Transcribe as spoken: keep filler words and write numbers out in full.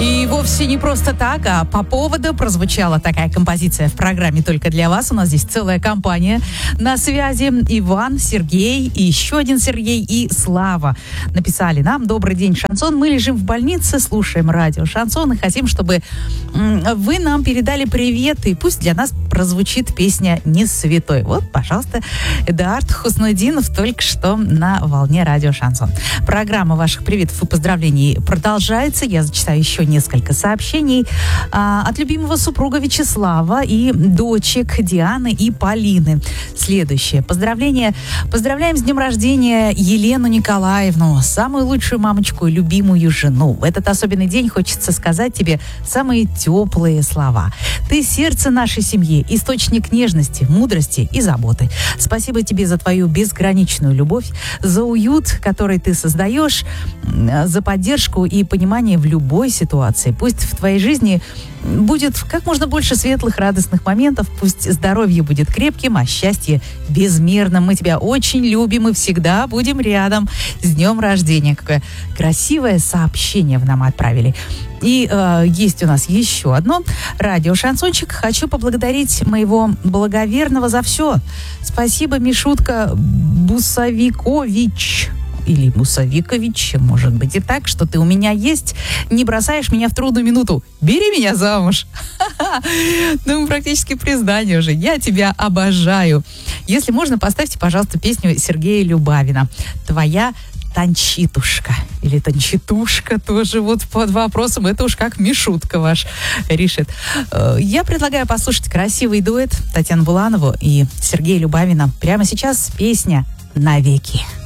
И вовсе не просто так, а по поводу прозвучала такая композиция в программе «Только для вас». У нас здесь целая компания на связи. Иван, Сергей, и еще один Сергей и Слава написали нам: «Добрый день, Шансон. Мы лежим в больнице, слушаем радио Шансон и хотим, чтобы вы нам передали привет, и пусть для нас прозвучит песня «Не святой». Вот, пожалуйста, Эдуард Хуснудинов только что на волне радио Шансон. Программа ваших приветов и поздравлений продолжается. Я зачитаю еще несколько сообщений а, от любимого супруга Вячеслава и дочек Дианы и Полины. Следующее. Поздравление. Поздравляем с днем рождения Елену Николаевну, самую лучшую мамочку и любимую жену. В этот особенный день хочется сказать тебе самые теплые слова. Ты сердце нашей семьи, источник нежности, мудрости и заботы. Спасибо тебе за твою безграничную любовь, за уют, который ты создаешь, за поддержку и понимание в любой ситуации. Пусть в твоей жизни будет как можно больше светлых, радостных моментов. Пусть здоровье будет крепким, а счастье безмерным. Мы тебя очень любим и всегда будем рядом. С днем рождения. Какое красивое сообщение вы нам отправили. И э, есть у нас еще одно. Радио Шансончик. Хочу поблагодарить моего благоверного за все. Спасибо, Мишутка Бусовикович. Или Мусовикович, может быть и так, что ты у меня есть, не бросаешь меня в трудную минуту. Бери меня замуж. Ну, практически признание уже. Я тебя обожаю. Если можно, поставьте, пожалуйста, песню Сергея Любавина «Твоя танчитушка». Или танчитушка тоже вот под вопросом. Это уж как Мишутка ваш решит. Я предлагаю послушать красивый дуэт Татьяны Буланову и Сергея Любавина. Прямо сейчас песня «Навеки».